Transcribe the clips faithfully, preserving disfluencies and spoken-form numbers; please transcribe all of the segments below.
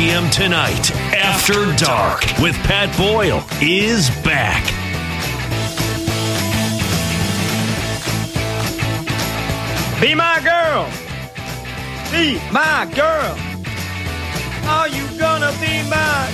p.m. tonight. After Dark with Pat Boyle is back. Be my girl. Be my girl. Are you gonna be my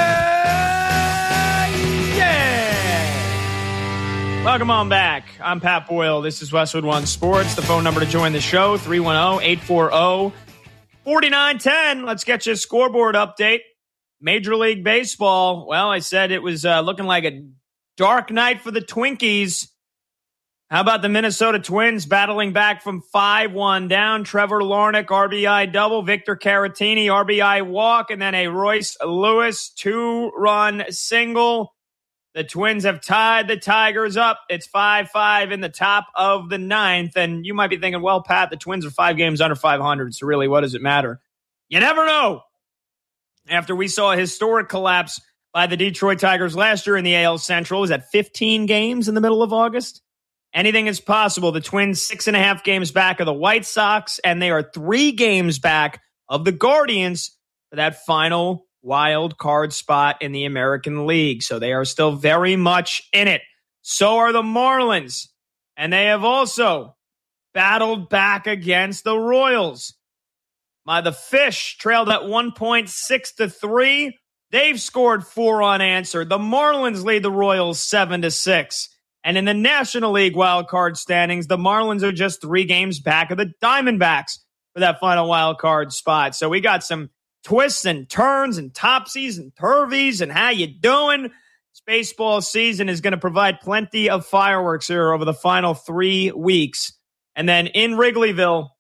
uh, yeah? Welcome on back. I'm Pat Boyle. This is Westwood One Sports. The phone number to join the show, three one zero, eight four zero, four nine one zero. Let's get you a scoreboard update. Major League Baseball. Well, I said it was uh, looking like a dark night for the Twinkies. How about the Minnesota Twins battling back from five one down? Trevor Larnach, R B I double. Victor Caratini, R B I walk. And then a Royce Lewis two-run single. The Twins have tied the Tigers up. It's five five in the top of the ninth. And you might be thinking, well, Pat, the Twins are five games under five hundred. So really, what does it matter? You never know. After we saw a historic collapse by the Detroit Tigers last year in the A L Central, was that fifteen games in the middle of August? Anything is possible. The Twins six and a half games back of the White Sox, and they are three games back of the Guardians for that final wild card spot in the American League. So they are still very much in it. So are the Marlins, and they have also battled back against the Royals. My the Fish trailed at one point six to three. They've scored four unanswered. The Marlins lead the Royals seven to six. And in the National League wild card standings, the Marlins are just three games back of the Diamondbacks for that final wild card spot. So we got some twists and turns and topsies and turvies and how you doing? This baseball season is going to provide plenty of fireworks here over the final three weeks. And then in Wrigleyville,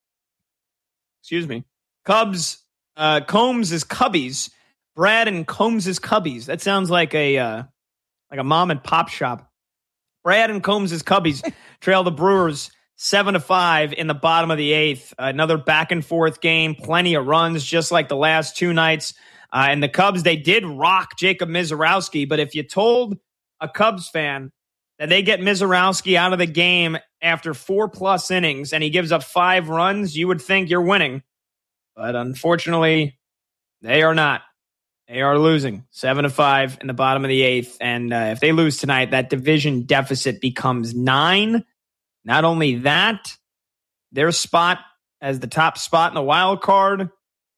excuse me, Cubs, uh, Combs is Cubbies. Brad and Combs is Cubbies. That sounds like a uh, like a mom and pop shop. Brad and Combs' Cubbies trail the Brewers seven to five in the bottom of the eighth. Another back and forth game, plenty of runs, just like the last two nights. Uh, and the Cubs, they did rock Jacob Misiorowski, but if you told a Cubs fan that they get Misiorowski out of the game after four plus innings and he gives up five runs, you would think you're winning. But unfortunately, they are not. They are losing seven to five in the bottom of the eighth. And uh, if they lose tonight, that division deficit becomes nine. Not only that, their spot as the top spot in the wild card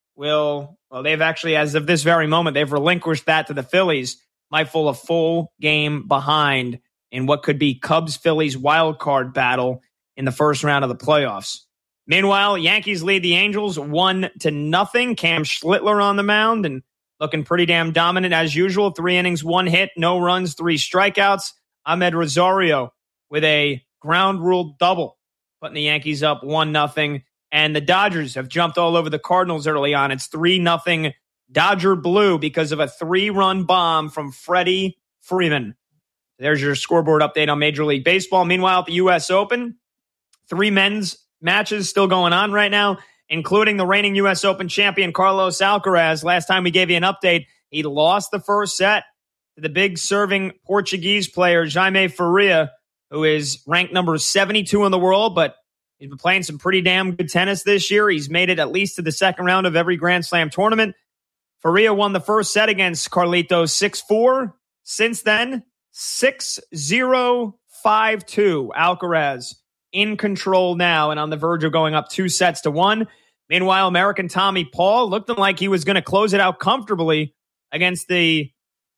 will, well, they've actually, as of this very moment, they've relinquished that to the Phillies, might fall a full game behind in what could be Cubs-Phillies wild card battle in the first round of the playoffs. Meanwhile, Yankees lead the Angels one to nothing. Cam Schlittler on the mound and looking pretty damn dominant as usual. Three innings, one hit, no runs, three strikeouts. Ahmed Rosario with a ground rule double, putting the Yankees up one nothing. And the Dodgers have jumped all over the Cardinals early on. It's three nothing Dodger Blue because of a three-run bomb from Freddie Freeman. There's your scoreboard update on Major League Baseball. Meanwhile, at the U S Open, three men's matches still going on right now, including the reigning U S Open champion Carlos Alcaraz. Last time we gave you an update, he lost the first set to the big serving Portuguese player, Jaime Faria, who is ranked number seventy-two in the world, but he's been playing some pretty damn good tennis this year. He's made it at least to the second round of every Grand Slam tournament. Faria won the first set against Carlitos six four. Since then, six zero, five two. Alcaraz in control now and on the verge of going up two sets to one. Meanwhile, American Tommy Paul looked like he was going to close it out comfortably against the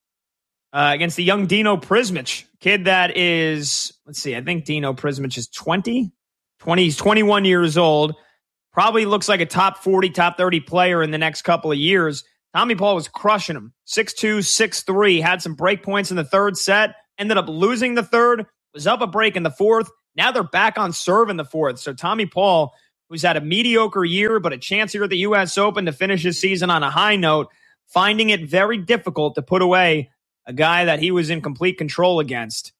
uh, against the young Dino Prismic, kid that is, let's see, I think Dino Prismic is twenty, twenty, he's twenty-one years old. Probably looks like a top forty, top thirty player in the next couple of years. Tommy Paul was crushing him. six two, six three, had some break points in the third set, ended up losing the third, was up a break in the fourth. Now they're back on serve in the fourth. So Tommy Paul, who's had a mediocre year, but a chance here at the U S Open to finish his season on a high note, finding it very difficult to put away a guy that he was in complete control against.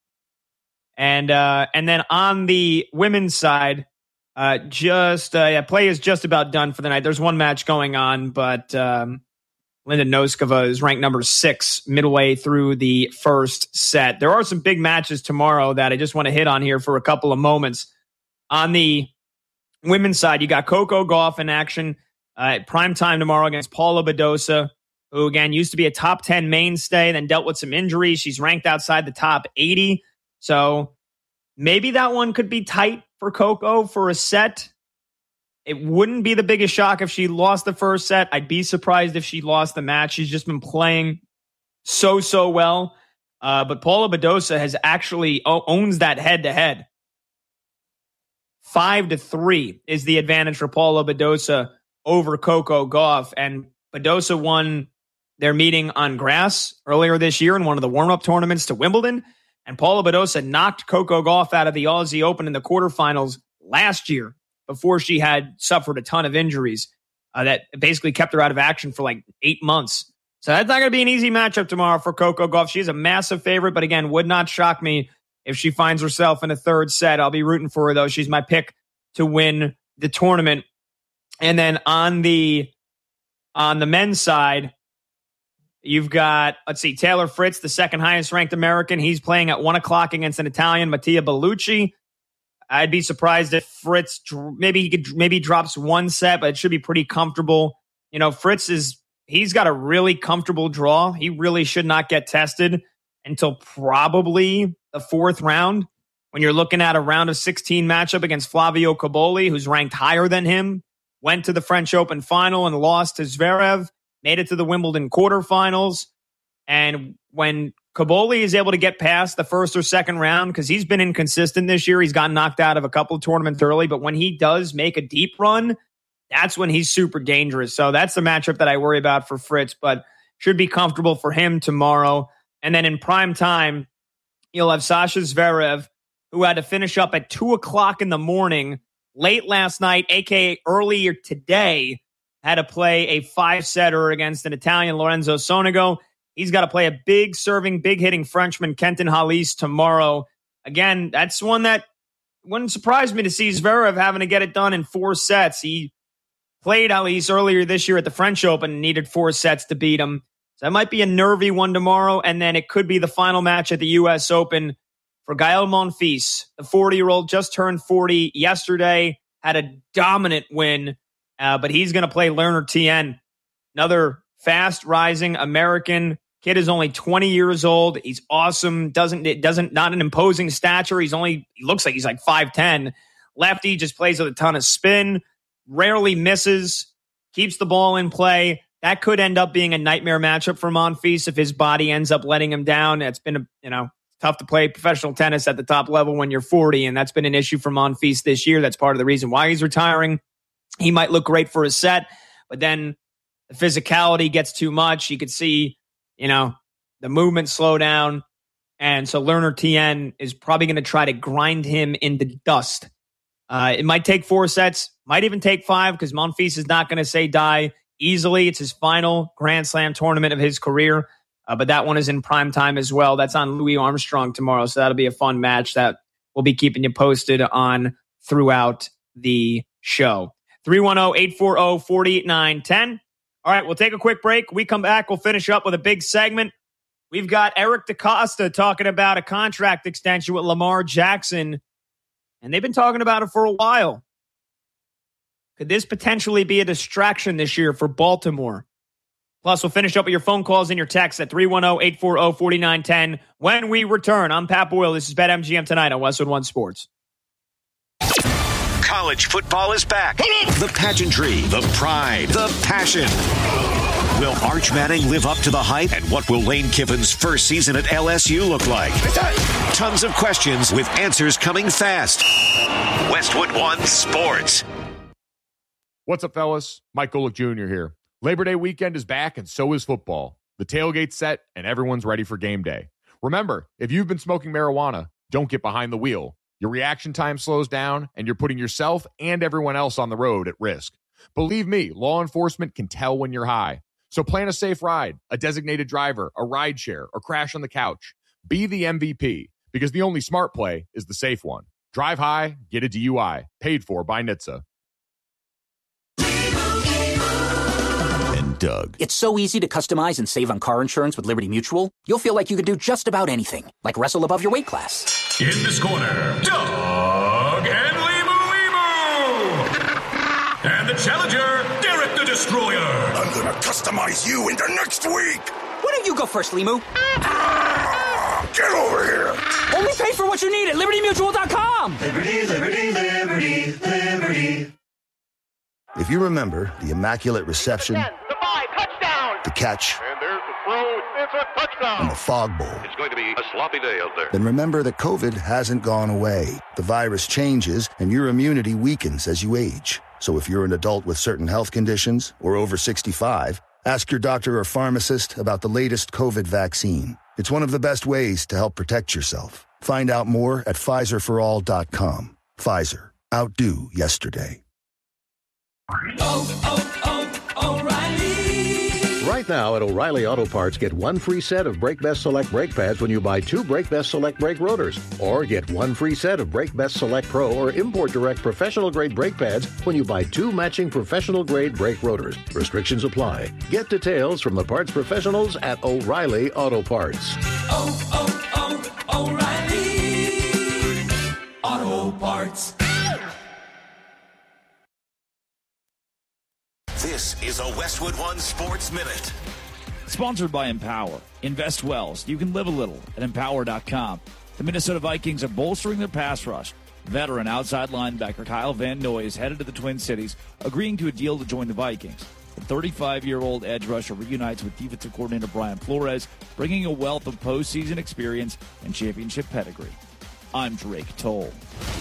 And uh, and then on the women's side, uh, just uh, yeah, play is just about done for the night. There's one match going on, but um, Linda Noskova is ranked number six midway through the first set. There are some big matches tomorrow that I just want to hit on here for a couple of moments. On the women's side, you got Coco Gauff in action. uh, at prime time tomorrow against Paula Badosa, who, again, used to be a top ten mainstay, then dealt with some injuries. She's ranked outside the top eighty. So maybe that one could be tight for Coco for a set. It wouldn't be the biggest shock if she lost the first set. I'd be surprised if she lost the match. She's just been playing so, so well. Uh, but Paula Badosa has actually o- owns that head-to-head. Five to three is the advantage for Paula Badosa over Coco Gauff. And Badosa won their meeting on grass earlier this year in one of the warm-up tournaments to Wimbledon. And Paula Badosa knocked Coco Gauff out of the Aussie Open in the quarterfinals last year before she had suffered a ton of injuries uh, that basically kept her out of action for like eight months. So that's not going to be an easy matchup tomorrow for Coco Gauff. She's a massive favorite, but again, would not shock me if she finds herself in a third set. I'll be rooting for her, though. She's my pick to win the tournament. And then on the on the men's side, you've got, let's see, Taylor Fritz, the second highest ranked American. He's playing at one o'clock against an Italian, Mattia Bellucci. I'd be surprised if Fritz, maybe he could, maybe drops one set, but it should be pretty comfortable. You know, Fritz is, he's got a really comfortable draw. He really should not get tested until probably the fourth round when you're looking at a round of sixteen matchup against Flavio Cobolli, who's ranked higher than him, went to the French Open final and lost to Zverev, made it to the Wimbledon quarterfinals. And when Cobolli is able to get past the first or second round, because he's been inconsistent this year, he's gotten knocked out of a couple of tournaments early, but when he does make a deep run, that's when he's super dangerous. So that's the matchup that I worry about for Fritz, but should be comfortable for him tomorrow. And then in prime time, you'll have Sasha Zverev, who had to finish up at two o'clock in the morning late last night, a k a earlier today, had to play a five-setter against an Italian, Lorenzo Sonego. He's got to play a big serving, big hitting Frenchman, Kenton Halys, tomorrow. Again, that's one that wouldn't surprise me to see Zverev having to get it done in four sets. He played Halys earlier this year at the French Open and needed four sets to beat him. So that might be a nervy one tomorrow, and then it could be the final match at the U S Open for Gael Monfils. The forty-year-old just turned forty yesterday, had a dominant win, uh, but he's going to play Lerner T N, another fast-rising American. Kid is only twenty years old. He's awesome. Doesn't it doesn't not an imposing stature. He's only he looks like he's like five ten. Lefty, just plays with a ton of spin. Rarely misses. Keeps the ball in play. That could end up being a nightmare matchup for Monfils if his body ends up letting him down. It's been a, you know tough to play professional tennis at the top level when you're forty, and that's been an issue for Monfils this year. That's part of the reason why he's retiring. He might look great for a set, but then the physicality gets too much. You could see, you know, the movement slow down. And so Lerner T N is probably going to try to grind him into dust. Uh, it might take four sets, might even take five, because Monfils is not going to say die easily. It's his final Grand Slam tournament of his career. Uh, but that one is in prime time as well. That's on Louis Armstrong tomorrow. So that'll be a fun match that we'll be keeping you posted on throughout the show. three one zero, eight four zero, four nine one zero. All right, we'll take a quick break. We come back, we'll finish up with a big segment. We've got Eric DaCosta talking about a contract extension with Lamar Jackson, and they've been talking about it for a while. Could this potentially be a distraction this year for Baltimore? Plus, we'll finish up with your phone calls and your texts at three one zero, eight four zero, four nine one zero when we return. I'm Pat Boyle. This is BetMGM Tonight on Westwood One Sports. College football is back. The pageantry, the pride, the passion. Will Arch Manning live up to the hype? And what will Lane Kiffin's first season at L S U look like? Tons of questions with answers coming fast. Westwood One Sports. What's up, fellas? Mike Golick Junior here. Labor Day weekend is back, and so is football. The tailgate's set, and everyone's ready for game day. Remember, if you've been smoking marijuana, don't get behind the wheel. Your reaction time slows down, and you're putting yourself and everyone else on the road at risk. Believe me, law enforcement can tell when you're high. So plan a safe ride, a designated driver, a ride share, or crash on the couch. Be the M V P, because the only smart play is the safe one. Drive high, get a D U I. Paid for by N H T S A. Doug. It's so easy to customize and save on car insurance with Liberty Mutual. You'll feel like you could do just about anything, like wrestle above your weight class. In this corner, Doug and Limu Limu. And the challenger, Derek the Destroyer. I'm gonna customize you into next week. Why don't you go first, Limu? Ah, get over here. Only pay for what you need at Liberty Mutual dot com. Liberty, Liberty, Liberty, Liberty. If you remember the immaculate reception, the five, touchdown. The catch, and there's the throw, it's a touchdown. And the fog bowl. It's going to be a sloppy day out there. Then remember that COVID hasn't gone away. The virus changes, and your immunity weakens as you age. So if you're an adult with certain health conditions or over sixty-five, ask your doctor or pharmacist about the latest COVID vaccine. It's one of the best ways to help protect yourself. Find out more at Pfizer for all dot com. Pfizer. Outdo yesterday. Oh, oh, oh, O'Reilly. Right now at O'Reilly Auto Parts, get one free set of Brake Best Select brake pads when you buy two Brake Best Select brake rotors. Or get one free set of Brake Best Select Pro or Import Direct professional-grade brake pads when you buy two matching professional-grade brake rotors. Restrictions apply. Get details from the parts professionals at O'Reilly Auto Parts. Oh, oh, oh, O'Reilly Auto Parts. This is a Westwood One Sports Minute. Sponsored by Empower. Invest well so you can live a little at Empower dot com. The Minnesota Vikings are bolstering their pass rush. Veteran outside linebacker Kyle Van Noy is headed to the Twin Cities, agreeing to a deal to join the Vikings. The thirty-five-year-old edge rusher reunites with defensive coordinator Brian Flores, bringing a wealth of postseason experience and championship pedigree. I'm Drake Toll.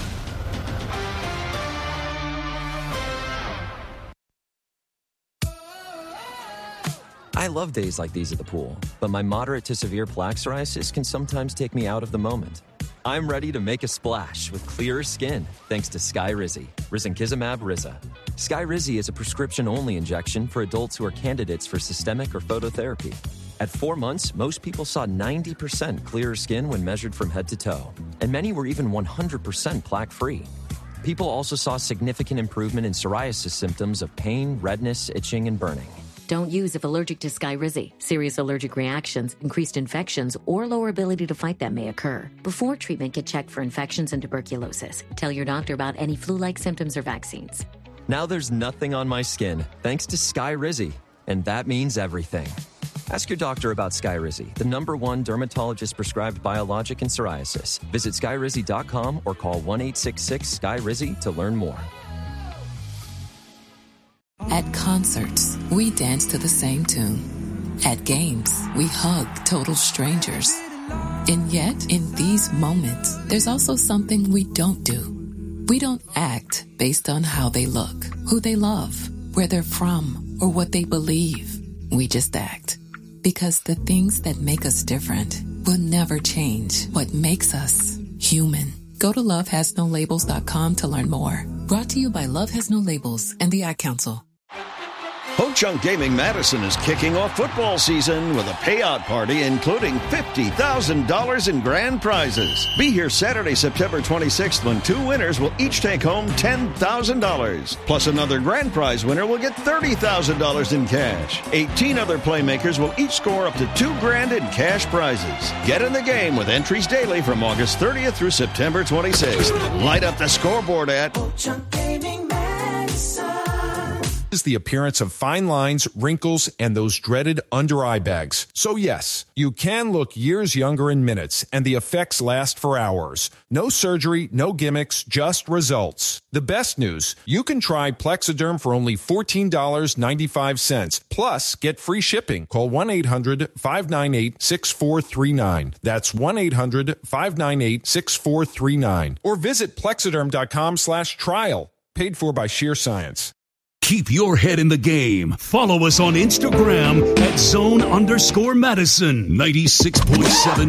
I love days like these at the pool, but my moderate to severe plaque psoriasis can sometimes take me out of the moment. I'm ready to make a splash with clearer skin thanks to Skyrizi, risankizumab Riza. Skyrizi is a prescription-only injection for adults who are candidates for systemic or phototherapy. At four months, most people saw ninety percent clearer skin when measured from head to toe, and many were even one hundred percent plaque-free. People also saw significant improvement in psoriasis symptoms of pain, redness, itching, and burning. Don't use if allergic to Skyrizi. Serious allergic reactions, increased infections, or lower ability to fight them may occur. Before treatment, get checked for infections and tuberculosis. Tell your doctor about any flu-like symptoms or vaccines. Now there's nothing on my skin thanks to Skyrizi, and that means everything. Ask your doctor about Skyrizi, the number one dermatologist-prescribed biologic in psoriasis. Visit Skyrizi dot com or call one eight six six, S K Y R I Z I to learn more. At concerts, we dance to the same tune. At games, we hug total strangers. And yet, in these moments, there's also something we don't do. We don't act based on how they look, who they love, where they're from, or what they believe. We just act. Because the things that make us different will never change what makes us human. Go to love has no labels dot com to learn more. Brought to you by Love Has No Labels and the Ad Council. Ho Chunk Gaming Madison is kicking off football season with a payout party including fifty thousand dollars in grand prizes. Be here Saturday, September twenty-sixth when two winners will each take home ten thousand dollars. Plus another grand prize winner will get thirty thousand dollars in cash. eighteen other playmakers will each score up to two grand in cash prizes. Get in the game with entries daily from August thirtieth through September twenty-sixth. Light up the scoreboard at Ho Chunk Gaming Madison. Is the appearance of fine lines, wrinkles, and those dreaded under-eye bags. So yes, you can look years younger in minutes, and the effects last for hours. No surgery, no gimmicks, just results. The best news, you can try Plexiderm for only fourteen dollars and ninety-five cents, plus get free shipping. Call one eight hundred, five nine eight, six four three nine. That's one eight hundred, five nine eight, six four three nine. Or visit Plexiderm dot com slash trial. Paid for by Sheer Science. Keep your head in the game. Follow us on Instagram at zone underscore Madison ninety-six point seven